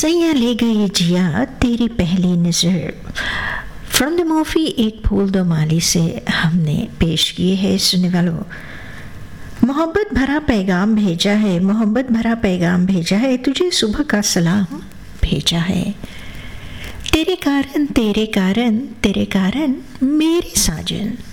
सैया ले गई जिया तेरी पहली नज़र। फ्रॉम द मूवी एक फूल दो माली से हमने पेश किए हैं। सुनने वालों, मोहब्बत भरा पैगाम भेजा है, मोहब्बत भरा पैगाम भेजा है, तुझे सुबह का सलाम भेजा है। तेरे कारण तेरे कारण तेरे कारण मेरे साजन।